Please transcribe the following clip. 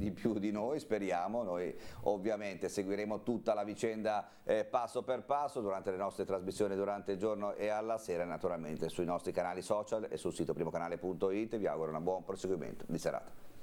di più di noi, speriamo. Noi ovviamente seguiremo tutta la vicenda passo per passo durante le nostre trasmissioni durante il giorno e alla sera, naturalmente sui nostri canali social e sul sito primocanale.it. Vi auguro un buon proseguimento di serata.